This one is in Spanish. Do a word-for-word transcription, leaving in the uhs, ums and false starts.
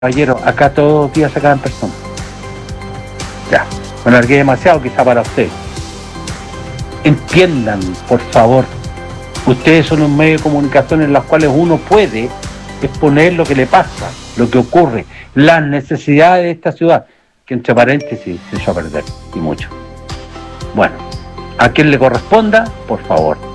caballero, acá todos los días se acaban personas. Ya, me alargué demasiado quizá para usted. Entiendan, por favor, ustedes son un medio de comunicación en los cuales uno puede exponer lo que le pasa, lo que ocurre, las necesidades de esta ciudad, que entre paréntesis se echó a perder, y mucho. Bueno, a quien le corresponda, por favor.